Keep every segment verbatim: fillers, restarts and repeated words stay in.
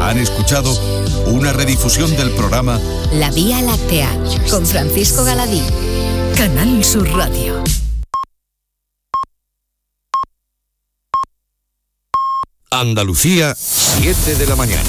Han escuchado una redifusión del programa La Vía Láctea, con Francisco Galadí. Canal Sur Radio. Andalucía, siete de la mañana.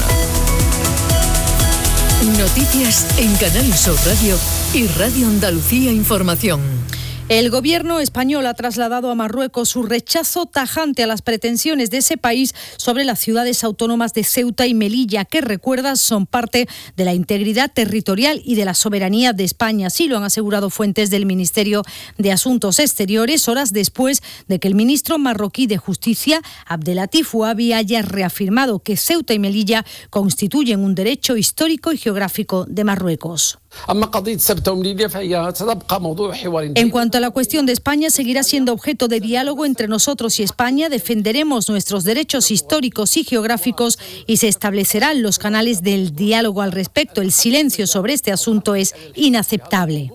Noticias en Canal Sur Radio y Radio Andalucía Información. El gobierno español ha trasladado a Marruecos su rechazo tajante a las pretensiones de ese país sobre las ciudades autónomas de Ceuta y Melilla, que, recuerda, son parte de la integridad territorial y de la soberanía de España. Así lo han asegurado fuentes del Ministerio de Asuntos Exteriores, horas después de que el ministro marroquí de Justicia, Abdelatif Ouabi, haya reafirmado que Ceuta y Melilla constituyen un derecho histórico y geográfico de Marruecos. En cuanto a la cuestión de España, seguirá siendo objeto de diálogo entre nosotros y España. Defenderemos nuestros derechos históricos y geográficos y se establecerán los canales del diálogo al respecto. El silencio sobre este asunto es inaceptable.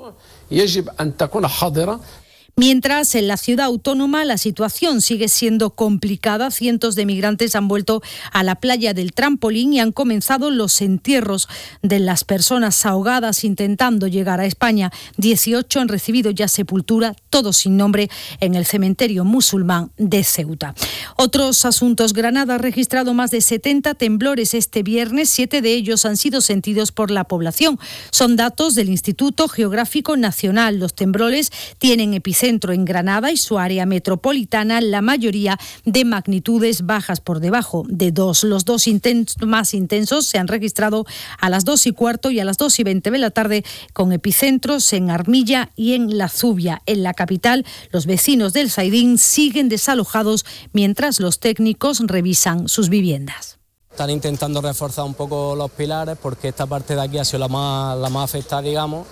Mientras, en la ciudad autónoma la situación sigue siendo complicada. Cientos de migrantes han vuelto a la playa del Trampolín y han comenzado los entierros de las personas ahogadas intentando llegar a España. dieciocho han recibido ya sepultura, todos sin nombre, en el cementerio musulmán de Ceuta. Otros asuntos. Granada ha registrado más de setenta temblores este viernes. Siete de ellos han sido sentidos por la población. Son datos del Instituto Geográfico Nacional. Los temblores tienen epicentro centro en Granada y su área metropolitana, la mayoría de magnitudes bajas por debajo de dos. Los dos intensos, más intensos se han registrado a las dos y cuarto y a las dos y veinte de la tarde, con epicentros en Armilla y en La Zubia. En la capital, los vecinos del Zaidín siguen desalojados mientras los técnicos revisan sus viviendas. Están intentando reforzar un poco los pilares porque esta parte de aquí ha sido la más, la más afectada, digamos.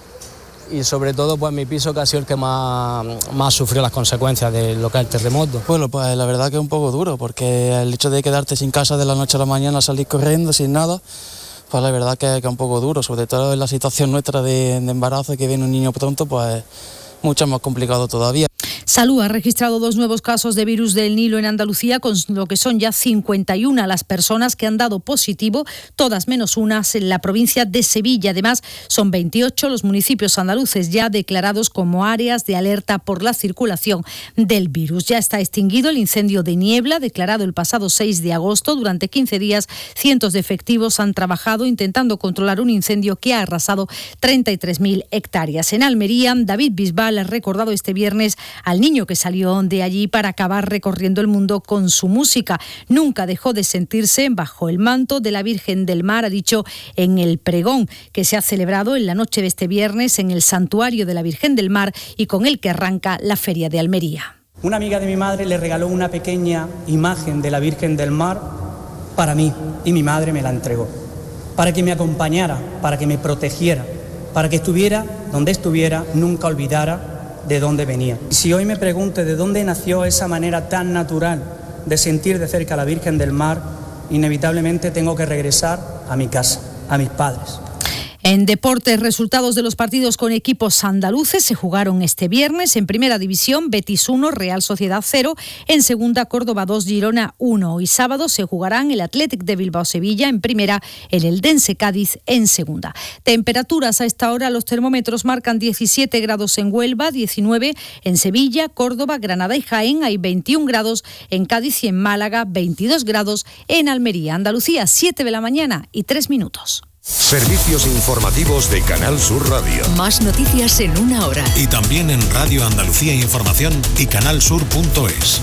Y sobre todo pues mi piso, que ha sido el que más, más sufrió las consecuencias de lo que es el terremoto. Bueno, pues la verdad que es un poco duro, porque el hecho de quedarte sin casa de la noche a la mañana, salir corriendo sin nada, pues la verdad que, que es un poco duro, sobre todo en la situación nuestra de, de embarazo, que viene un niño pronto, pues mucho más complicado todavía. Salud ha registrado dos nuevos casos de virus del Nilo en Andalucía, con lo que son ya cincuenta y una las personas que han dado positivo, todas menos unas en la provincia de Sevilla. Además, son veintiocho los municipios andaluces ya declarados como áreas de alerta por la circulación del virus. Ya está extinguido el incendio de Niebla, declarado el pasado seis de agosto. Durante quince días, cientos de efectivos han trabajado intentando controlar un incendio que ha arrasado treinta y tres mil hectáreas. En Almería, David Bisbal ha recordado este viernes al niño que salió de allí para acabar recorriendo el mundo con su música. Nunca dejó de sentirse bajo el manto de la Virgen del Mar, ha dicho en el pregón que se ha celebrado en la noche de este viernes en el Santuario de la Virgen del Mar y con el que arranca la Feria de Almería. Una amiga de mi madre le regaló una pequeña imagen de la Virgen del Mar para mí y mi madre me la entregó, para que me acompañara, para que me protegiera, para que estuviera donde estuviera, nunca olvidara de dónde venía. Si hoy me pregunto de dónde nació esa manera tan natural de sentir de cerca a la Virgen del Mar, inevitablemente tengo que regresar a mi casa, a mis padres. En deportes, resultados de los partidos con equipos andaluces se jugaron este viernes. En primera división, Betis uno, Real Sociedad cero. En segunda, Córdoba dos, Girona uno. Hoy sábado se jugarán el Athletic de Bilbao-Sevilla en primera, el Eldense Cádiz en segunda. Temperaturas a esta hora, los termómetros marcan diecisiete grados en Huelva, diecinueve en Sevilla, Córdoba, Granada y Jaén. Hay veintiún grados en Cádiz y en Málaga, veintidós grados en Almería. Andalucía, siete de la mañana y tres minutos. Servicios informativos de Canal Sur Radio. Más noticias en una hora. Y también en Radio Andalucía Información y canal sur punto es.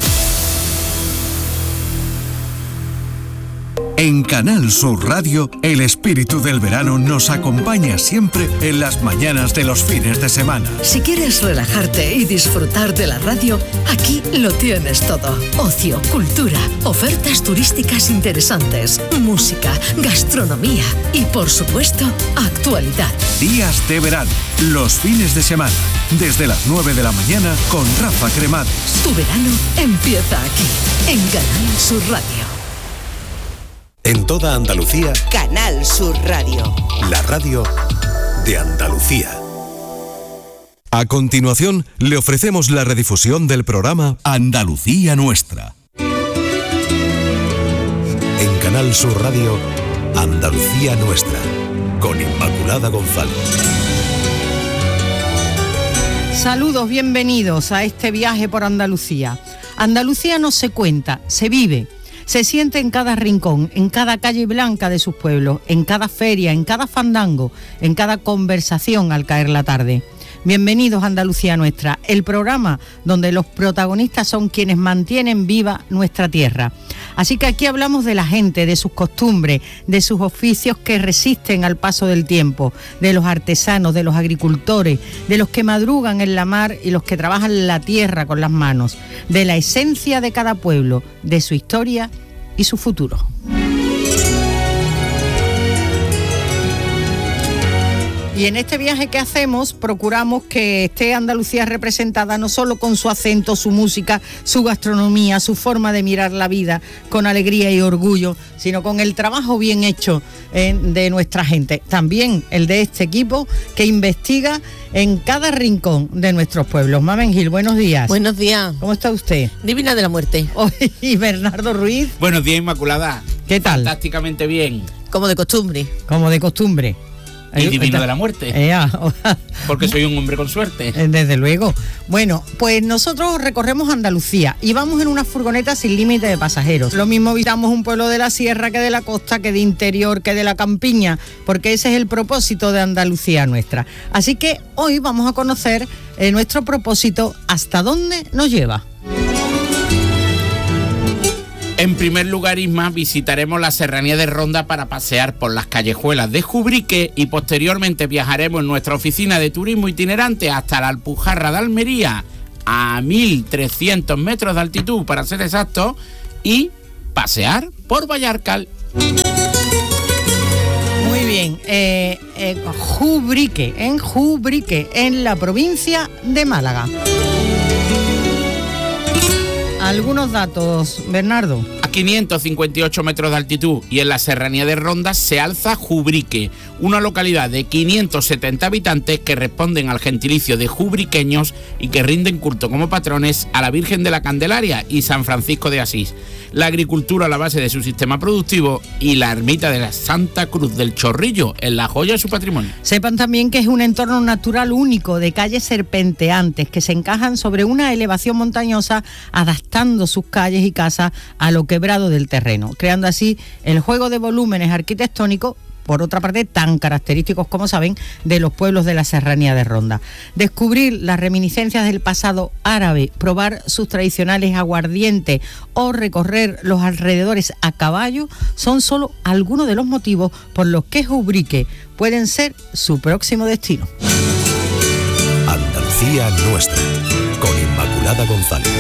En Canal Sur Radio, el espíritu del verano nos acompaña siempre en las mañanas de los fines de semana. Si quieres relajarte y disfrutar de la radio, aquí lo tienes todo. Ocio, cultura, ofertas turísticas interesantes, música, gastronomía y, por supuesto, actualidad. Días de verano, los fines de semana, desde las nueve de la mañana con Rafa Cremades. Tu verano empieza aquí, en Canal Sur Radio. En toda Andalucía, Canal Sur Radio. La radio de Andalucía. A continuación, le ofrecemos la redifusión del programa Andalucía Nuestra. En Canal Sur Radio, Andalucía nuestra, con Inmaculada González. Saludos, bienvenidos a este viaje por Andalucía. Andalucía no se cuenta, se vive. Se siente en cada rincón, en cada calle blanca de sus pueblos, en cada feria, en cada fandango, en cada conversación al caer la tarde. Bienvenidos a Andalucía Nuestra, el programa donde los protagonistas son quienes mantienen viva nuestra tierra. Así que aquí hablamos de la gente, de sus costumbres, de sus oficios que resisten al paso del tiempo, de los artesanos, de los agricultores, de los que madrugan en la mar y los que trabajan la tierra con las manos, de la esencia de cada pueblo, de su historia y su futuro. Y en este viaje que hacemos procuramos que esté Andalucía representada no solo con su acento, su música, su gastronomía, su forma de mirar la vida con alegría y orgullo, sino con el trabajo bien hecho eh, de nuestra gente. También el de este equipo que investiga en cada rincón de nuestros pueblos. Mamen Gil, buenos días. Buenos días. ¿Cómo está usted? Divina de la muerte. Y Bernardo Ruiz. Buenos días, Inmaculada. ¿Qué tal? Fantásticamente bien. Como de costumbre. Como de costumbre. Y divino de la muerte. Eh, porque soy un hombre con suerte. Desde luego. Bueno, pues nosotros recorremos Andalucía y vamos en una furgoneta sin límite de pasajeros. Lo mismo visitamos un pueblo de la sierra que de la costa, que de interior, que de la campiña, porque ese es el propósito de Andalucía Nuestra. Así que hoy vamos a conocer eh, nuestro propósito, hasta dónde nos lleva. En primer lugar, Isma, visitaremos la Serranía de Ronda para pasear por las callejuelas de Jubrique y posteriormente viajaremos en nuestra oficina de turismo itinerante hasta la Alpujarra de Almería, a mil trescientos metros de altitud para ser exactos, y pasear por Vallarcal. Muy bien, eh, eh, Jubrique, en Jubrique, en la provincia de Málaga. Algunos datos, Bernardo. A quinientos cincuenta y ocho metros de altitud y en la Serranía de Ronda se alza Jubrique, una localidad de quinientos setenta habitantes que responden al gentilicio de jubriqueños y que rinden culto como patrones a la Virgen de la Candelaria y San Francisco de Asís. La agricultura a la base de su sistema productivo y la ermita de la Santa Cruz del Chorrillo es la joya de su patrimonio. Sepan también que es un entorno natural único de calles serpenteantes que se encajan sobre una elevación montañosa, adaptando sus calles y casas a lo quebrado del terreno, creando así el juego de volúmenes arquitectónicos, por otra parte, tan característicos, como saben, de los pueblos de la Serranía de Ronda. Descubrir las reminiscencias del pasado árabe, probar sus tradicionales aguardientes o recorrer los alrededores a caballo son solo algunos de los motivos por los que Jubrique pueden ser su próximo destino. Andalucía Nuestra, con Inmaculada González.